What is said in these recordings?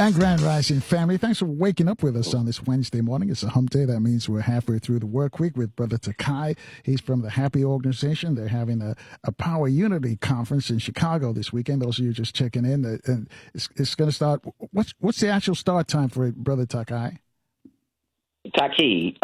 And Grand Rising family, thanks for waking up with us on this Wednesday morning. It's a hump day. That means we're halfway through the work week with Brother Takai. He's from the Happy Organization. They're having a Power Unity conference in Chicago this weekend. Those of you just checking in, and it's going to start. What's the actual start time for it, Brother Takai? Taki,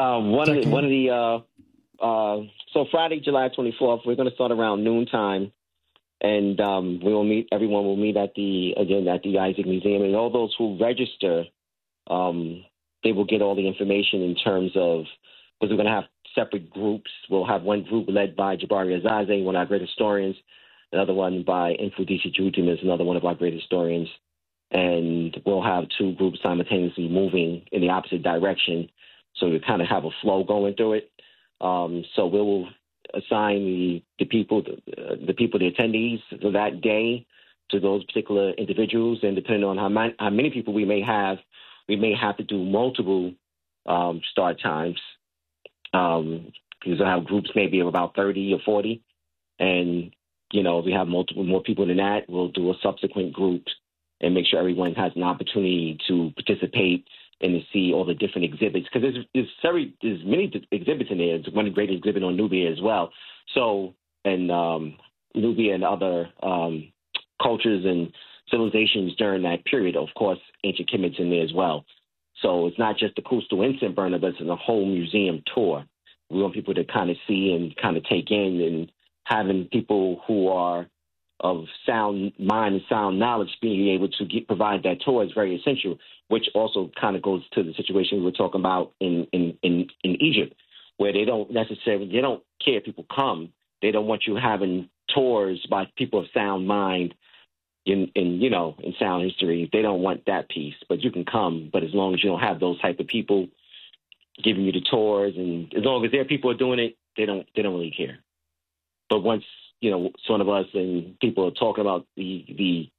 so Friday, July 24th, we're going to start around noontime. And everyone will meet at the Isaac Museum. And all those who register, they will get all the information in terms of, because we're going to have separate groups. We'll have one group led by Jabari Azaze, one of our great historians, another one by Infudisi Jutimus, another one of our great historians. And we'll have two groups simultaneously moving in the opposite direction. So we kind of have a flow going through it. So we will assign the attendees for that day to those particular individuals, and depending on how many people we may have to do multiple start times, because we'll have groups maybe of about 30 or 40, and if we have more people than that, we'll do a subsequent group and make sure everyone has an opportunity to participate and to see all the different exhibits, because there's many exhibits in there. There's one great exhibit on Nubia as well. So, and Nubia and other cultures and civilizations during that period. Of course, ancient Kemet's in there as well. So it's not just the Kustal Incense burner, but it's a whole museum tour. We want people to kind of see and kind of take in, and having people who are of sound mind and sound knowledge being able to provide that tour is very essential, which also kind of goes to the situation we were talking about in Egypt, where they don't care if people come. They don't want you having tours by people of sound mind in sound history. They don't want that piece, but you can come. But as long as you don't have those type of people giving you the tours, and as long as their people are doing it, they don't really care. But once some of us and people are talking about the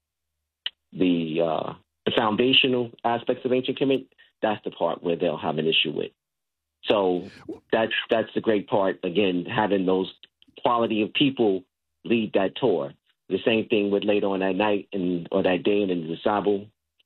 foundational aspects of ancient Kemet, that's the part where they'll have an issue with. So that's the great part. Again, having those quality of people lead that tour. The same thing with later on that night or that day in the Sabo,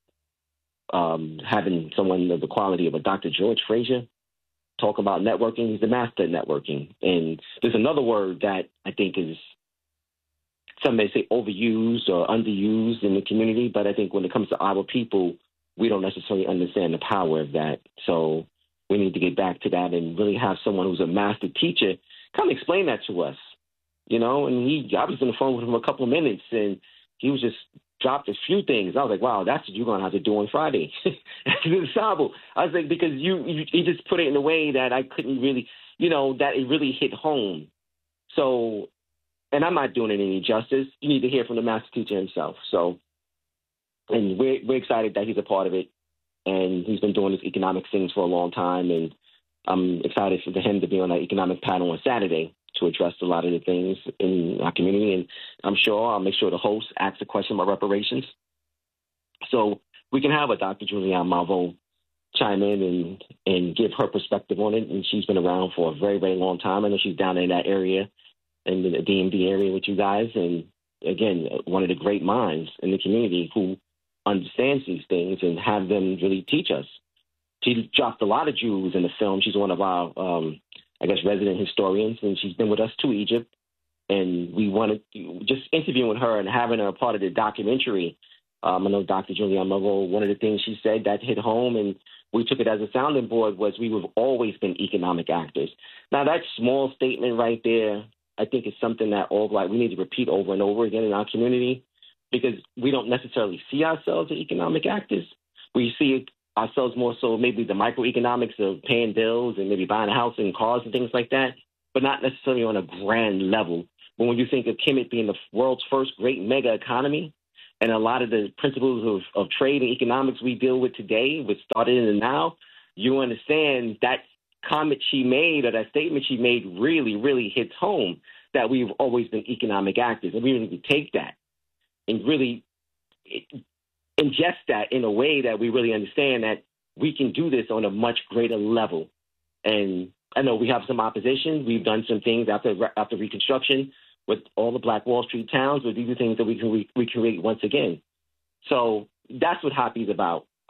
having someone of the quality of a Dr. George Frazier talk about networking. He's the master at networking. And there's another word that I think is, some may say overused or underused in the community, but I think when it comes to our people, we don't necessarily understand the power of that. So we need to get back to that and really have someone who's a master teacher come explain that to us, And I was on the phone with him a couple of minutes, and he was just dropped a few things. I was like, wow, that's what you're going to have to do on Friday. I was like, because you just put it in a way that I couldn't really, that it really hit home. So, and I'm not doing it any justice. You need to hear from the master teacher himself. So, and we're excited that he's a part of it. And he's been doing this economics things for a long time. And I'm excited for him to be on that economic panel on Saturday to address a lot of the things in our community. And I'm sure I'll make sure the host asks a question about reparations. So we can have a Dr. Julianne Malvo chime in and give her perspective on it. And she's been around for a very, very long time. I know she's down in that area, in the DMV area with you guys. And again, one of the great minds in the community who understands these things and have them really teach us. She dropped a lot of jewels in the film. She's one of our, resident historians, and she's been with us to Egypt. And we wanted just interviewing her and having her part of the documentary. I know Dr. Julianne Malvo, one of the things she said that hit home, and we took it as a sounding board, was we've always been economic actors. Now, that small statement right there, I think is something that we need to repeat over and over again in our community, because we don't necessarily see ourselves as economic actors. We see ourselves more so maybe the microeconomics of paying bills and maybe buying a house and cars and things like that, but not necessarily on a grand level. But when you think of Kemet being the world's first great mega economy, and a lot of the principles of trade and economics we deal with today, which started in the now, you understand that comment she made, or that statement she made, really, really hits home, that we've always been economic actors. And we need to take that and really ingest that in a way that we really understand that we can do this on a much greater level. And I know we have some opposition. We've done some things after Reconstruction with all the Black Wall Street towns, but these are things that we can recreate once again. So that's what Hoppy's about.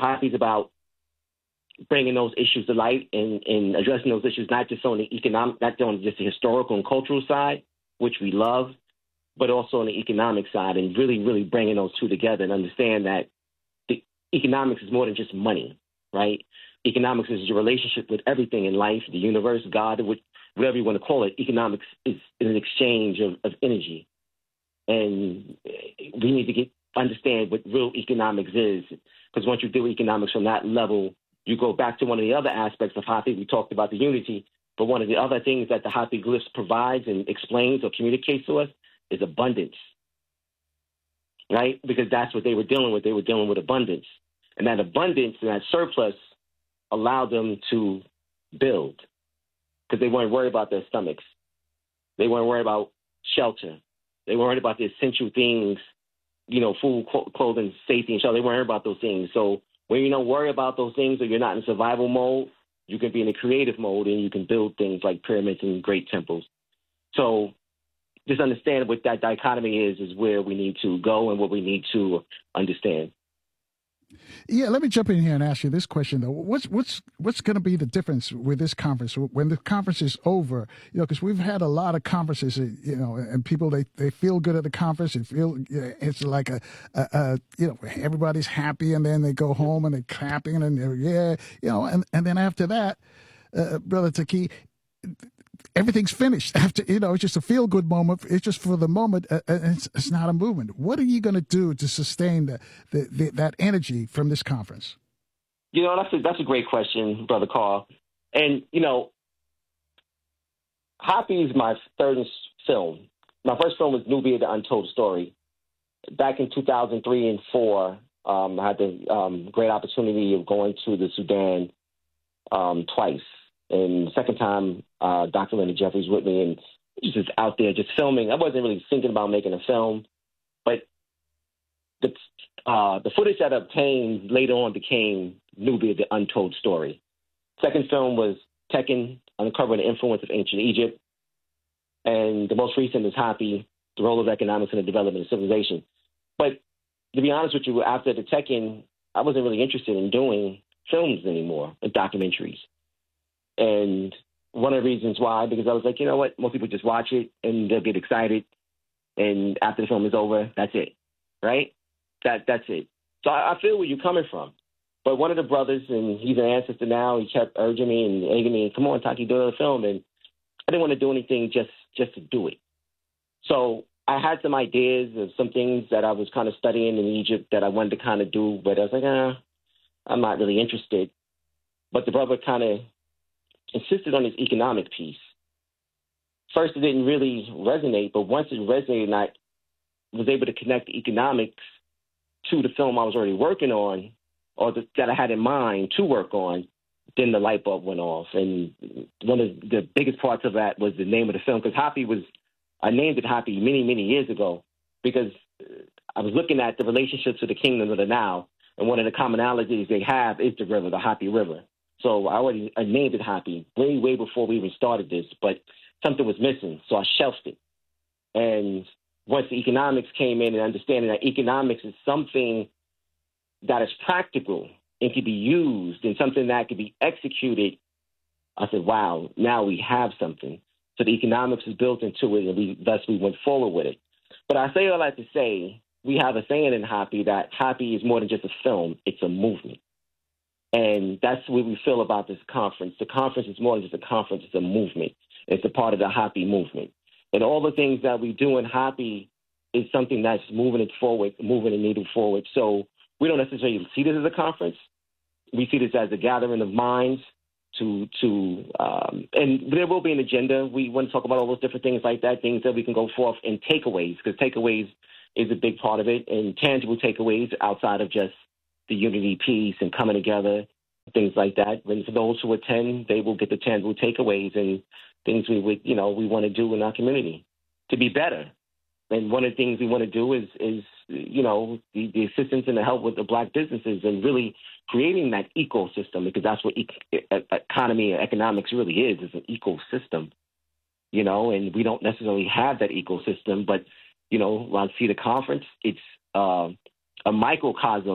Happy's about bringing those issues to light and addressing those issues, not just on the economic, not on just the historical and cultural side, which we love, but also on the economic side, and really, really bringing those two together and understand that the economics is more than just money, right? Economics is your relationship with everything in life, the universe, God, whatever you want to call it. Economics is an exchange of energy. And we need to understand what real economics is, because once you do economics from that level, you go back to one of the other aspects of Hapi. We talked about the unity, but one of the other things that the Hapi glyphs provides and explains or communicates to us is abundance, right? Because that's what they were dealing with. They were dealing with abundance. And that abundance and that surplus allowed them to build, because they weren't worried about their stomachs. They weren't worried about shelter. They weren't worried about the essential things, food, clothing, safety, and shelter. They weren't worried about those things. So when you don't worry about those things, or you're not in survival mode, you can be in a creative mode, and you can build things like pyramids and great temples. So just understand what that dichotomy is where we need to go and what we need to understand. Yeah, let me jump in here and ask you this question though. What's going to be the difference with this conference when the conference is over? Because we've had a lot of conferences, and people they feel good at the conference. They feel it's like everybody's happy, and then they go home and they're clapping and they're and then after that, Brother Taki, everything's finished. After it's just a feel good moment. It's just for the moment. It's not a movement. What are you going to do to sustain that energy from this conference? That's a great question, Brother Carl. And Hapi is my third film. My first film was Nubia: The Untold Story. Back in 2003 and 2004, I had the great opportunity of going to the Sudan twice. And the second time, Dr. Leonard Jeffries with me, and just out there just filming. I wasn't really thinking about making a film, but the footage that I obtained later on became Nubia: The Untold Story. Second film was Tekken, Uncovering the Influence of Ancient Egypt. And the most recent is Hapi, The Role of Economics in the Development of Civilization. But to be honest with you, after the Tekken, I wasn't really interested in doing films anymore, documentaries. And one of the reasons why, because I was like, you know what, most people just watch it and they'll get excited, and after the film is over, that's it, right? That's it. So I feel where you're coming from. But one of the brothers, and he's an ancestor now, he kept urging me and egging me, come on, Taki, do a film. And I didn't want to do anything just to do it. So I had some ideas of some things that I was kind of studying in Egypt that I wanted to kind of do, but I was like, I'm not really interested. But the brother kind of insisted on his economic piece. First, it didn't really resonate, but once it resonated and I was able to connect the economics to the film I was already working on, or that I had in mind to work on, then the light bulb went off. And one of the biggest parts of that was the name of the film, because I named it Hapi many, many years ago, because I was looking at the relationships of the kingdoms of the Nile, and one of the commonalities they have is the river, the Hapi River. So I named it Hapi way before we even started this, but something was missing, so I shelved it. And once the economics came in and understanding that economics is something that is practical and can be used and something that can be executed, I said, wow, now we have something. So the economics is built into it, and we went forward with it. But I say all that to say, we have a saying in Hapi that Hapi is more than just a film, it's a movement. And that's what we feel about this conference. The conference is more than just a conference, it's a movement. It's a part of the Hapi movement. And all the things that we do in Hapi is something that's moving it forward, moving the needle forward. So we don't necessarily see this as a conference. We see this as a gathering of minds and there will be an agenda. We want to talk about all those different things like that, things that we can go forth and takeaways, because takeaways is a big part of it, and tangible takeaways outside of just the unity piece and coming together, things like that. And for those who attend, they will get the tangible takeaways and things we want to do in our community to be better. And one of the things we want to do is the assistance and the help with the Black businesses and really creating that ecosystem, because that's what economy and economics really is an ecosystem, and we don't necessarily have that ecosystem. But, when I see the conference, it's a microcosm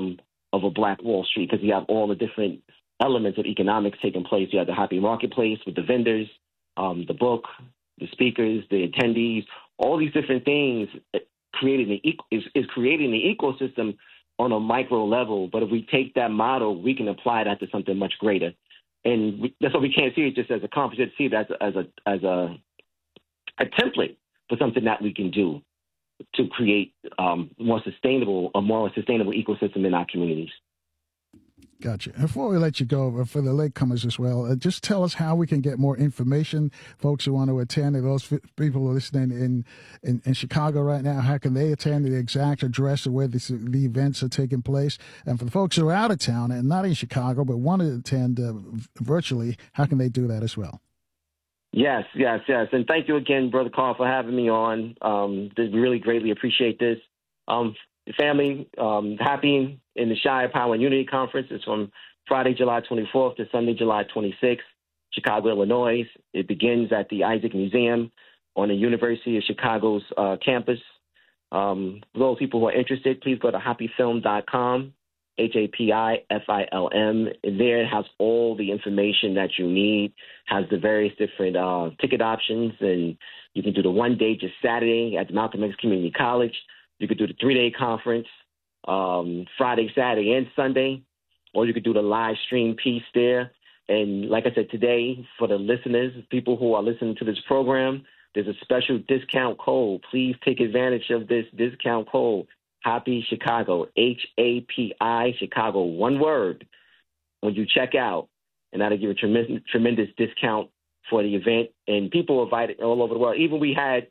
of a Black Wall Street, because you have all the different elements of economics taking place. You have the happy marketplace with the vendors, the book, the speakers, the attendees, all these different things creating is creating the ecosystem on a micro level. But if we take that model, we can apply that to something much greater. And that's why we can't see it just as a conference, see it as a template for something that we can do to create a more sustainable ecosystem in our communities. Gotcha. Before we let you go, for the latecomers as well, just tell us how we can get more information. Folks who want to attend, and those people who are listening in Chicago right now, how can they attend, the exact address of where the events are taking place? And for the folks who are out of town and not in Chicago but want to attend virtually, how can they do that as well? Yes. And thank you again, Brother Carl, for having me on. We really greatly appreciate this. Family, Happy in the Shire Power and Unity Conference is from Friday, July 24th to Sunday, July 26th, Chicago, Illinois. It begins at the Isaac Museum on the University of Chicago's campus. For those people who are interested, please go to happyfilm.com, HAPIFILM. And there it has all the information that you need, has the various different ticket options, and you can do the one-day just Saturday at the Malcolm X Community College. You could do the 3-day conference, Friday, Saturday, and Sunday, or you could do the live stream piece there. And like I said, today, for the listeners, people who are listening to this program, there's a special discount code. Please take advantage of this discount code, Happy Chicago, HAPI Chicago, one word, when you check out. And that'll give a tremendous discount for the event. And people are invited all over the world. Even we had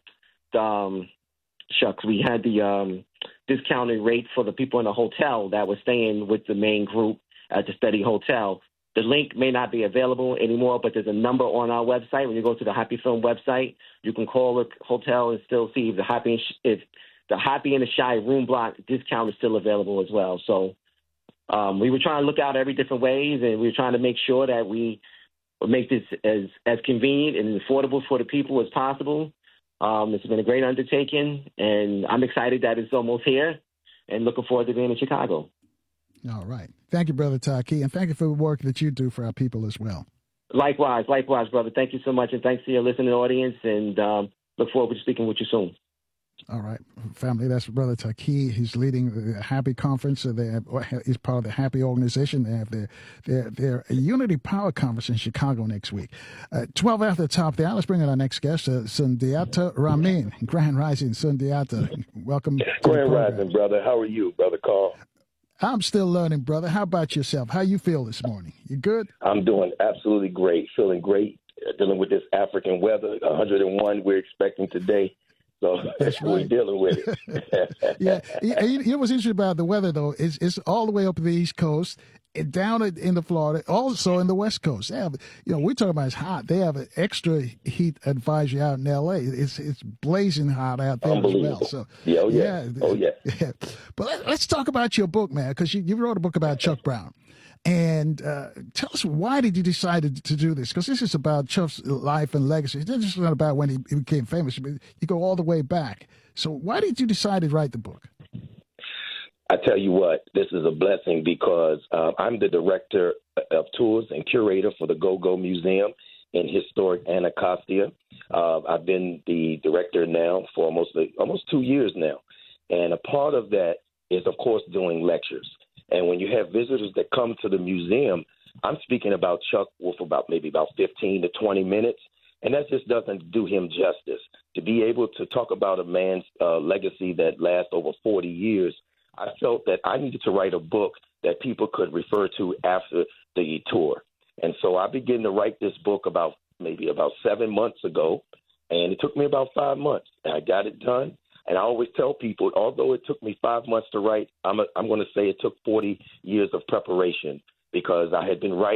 we had the discounted rate for the people in the hotel that were staying with the main group at the Steady Hotel. The link may not be available anymore, but there's a number on our website. When you go to the Happy Film website, you can call the hotel and still see if the Happy in the Shire room block discount is still available as well. So we were trying to look out every different ways, and we were trying to make sure that we make this as convenient and affordable for the people as possible. It's been a great undertaking, and I'm excited that it's almost here and looking forward to being in Chicago. All right. Thank you, Brother Taki, and thank you for the work that you do for our people as well. Likewise, brother. Thank you so much, and thanks to your listening audience, and look forward to speaking with you soon. All right, family, that's Brother Taki. He's leading the Happy Conference. He's part of the Happy organization. They have their Unity Power Conference in Chicago next week. 12 after the top there. Let's bring in our next guest, Sundiata Ramin. Grand Rising, Sundiata. Welcome. Grand Rising, brother. How are you, Brother Carl? I'm still learning, brother. How about yourself? How you feel this morning? You good? I'm doing absolutely great. Feeling great. Dealing with this African weather, 101 we're expecting today. So that's right. We're dealing with it. Yeah. You know what's interesting about the weather, though, is it's all the way up the East Coast, down in the Florida, also in the West Coast. They have, we're talking about it's hot. They have an extra heat advisory out in L.A. It's blazing hot out there as well. So, yeah. But let's talk about your book, man, because you wrote a book about Chuck Brown. And tell us, why did you decide to do this? Because this is about Chuck's life and legacy. It's just not about when he became famous. You go all the way back. So why did you decide to write the book? I tell you what, this is a blessing because I'm the director of tours and curator for the Go-Go Museum in historic Anacostia. I've been the director now for almost 2 years now. And a part of that is, of course, doing lectures. And when you have visitors that come to the museum, I'm speaking about Chuck for about 15 to 20 minutes. And that just doesn't do him justice. To be able to talk about a man's legacy that lasts over 40 years, I felt that I needed to write a book that people could refer to after the tour. And so I began to write this book about 7 months ago. And it took me about 5 months. And I got it done. And I always tell people, although it took me 5 months to write, I'm going to say it took 40 years of preparation because I had been writing